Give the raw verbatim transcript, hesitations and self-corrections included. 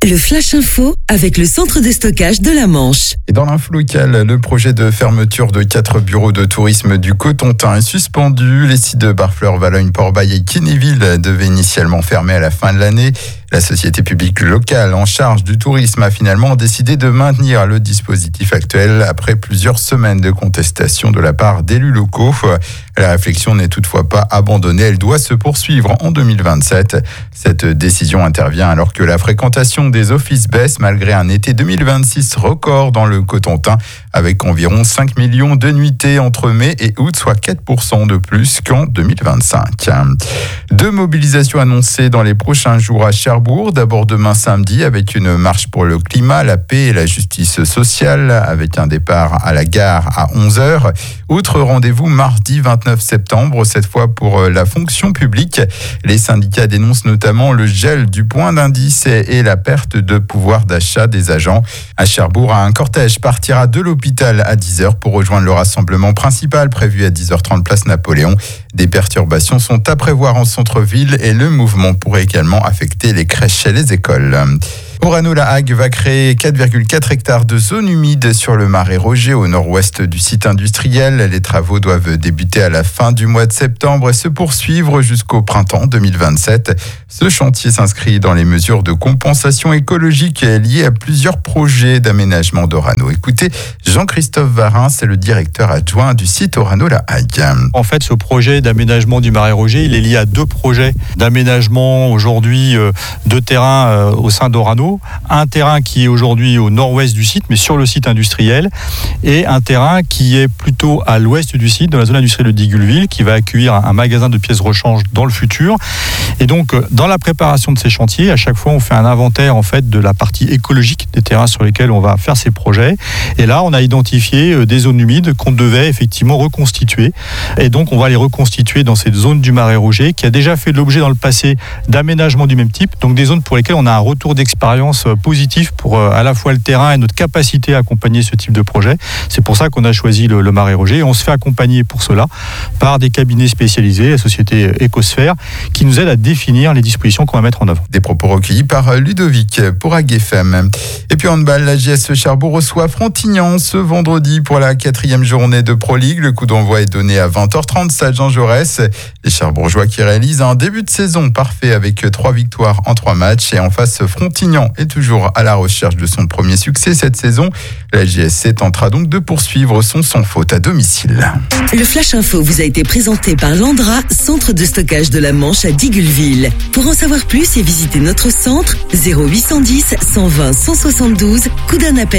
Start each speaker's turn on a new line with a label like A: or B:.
A: Le Flash Info avec le centre de stockage de la Manche.
B: Et dans l'info locale, le projet de fermeture de quatre bureaux de tourisme du Cotentin est suspendu. Les sites de Barfleur, Valognes, Port-Bail et Kinéville devaient initialement fermer à la fin de l'année. La société publique locale en charge du tourisme a finalement décidé de maintenir le dispositif actuel après plusieurs semaines de contestation de la part d'élus locaux. La réflexion n'est toutefois pas abandonnée, elle doit se poursuivre en deux mille vingt-sept. Cette décision intervient alors que la fréquentation des offices baisse malgré un été deux mille vingt-six record dans le Cotentin avec environ cinq millions de nuitées entre mai et août, soit quatre pour cent de plus qu'en deux mille vingt-cinq. Deux mobilisations annoncées dans les prochains jours à Cherbourg. D'abord demain samedi avec une marche pour le climat, la paix et la justice sociale avec un départ à la gare à onze heures. Autre rendez-vous mardi vingt-neuf septembre, cette fois pour la fonction publique. Les syndicats dénoncent notamment le gel du point d'indice et la perte de pouvoir d'achat des agents. À Cherbourg, un cortège partira de l'hôpital à dix heures pour rejoindre le rassemblement principal prévu à dix heures trente place Napoléon. Des perturbations sont à prévoir en centre-ville et le mouvement pourrait également affecter les crèches et les écoles. Orano-La Hague va créer quatre virgule quatre hectares de zones humides sur le marais Roger au nord-ouest du site industriel. Les travaux doivent débuter à la fin du mois de septembre et se poursuivre jusqu'au printemps deux mille vingt-sept. Ce chantier s'inscrit dans les mesures de compensation écologique liées à plusieurs projets d'aménagement d'Orano. Écoutez, Jean-Christophe Varin, c'est le directeur adjoint du site Orano-La Hague.
C: En fait, ce projet d'aménagement du marais Roger, il est lié à deux projets d'aménagement aujourd'hui de terrain au sein d'Orano. Un terrain qui est aujourd'hui au nord-ouest du site, mais sur le site industriel, et un terrain qui est plutôt à l'ouest du site, dans la zone industrielle de Digulville, qui va accueillir un magasin de pièces rechange dans le futur. Et donc, dans la préparation de ces chantiers, à chaque fois, on fait un inventaire en fait de la partie écologique des terrains sur lesquels on va faire ces projets. Et là, on a identifié des zones humides qu'on devait effectivement reconstituer. Et donc, on va les reconstituer dans cette zone du marais Roger, qui a déjà fait l'objet dans le passé d'aménagements du même type. Donc, des zones pour lesquelles on a un retour d'expérience positif pour à la fois le terrain et notre capacité à accompagner ce type de projet. C'est pour ça qu'on a choisi le, le marais Roger et on se fait accompagner pour cela par des cabinets spécialisés, la société Ecosphère, qui nous aide à définir les dispositions qu'on va mettre en œuvre.
B: Des propos recueillis par Ludovic pour A G F M. Et puis en handball, la J S Cherbourg reçoit Frontignan ce vendredi pour la quatrième journée de Pro League. Le coup d'envoi est donné à vingt heures trente, stade Jean Jaurès. Les Cherbourgeois qui réalisent un début de saison parfait avec trois victoires en trois matchs et en face Frontignan est toujours à la recherche de son premier succès cette saison. La J S C tentera donc de poursuivre son sans faute à domicile.
A: Le Flash Info vous a été présenté par Landra, centre de stockage de la Manche à Digulville. Pour en savoir plus et visiter notre centre, zéro huit cent dix, cent vingt, cent soixante-douze, coup d'un appel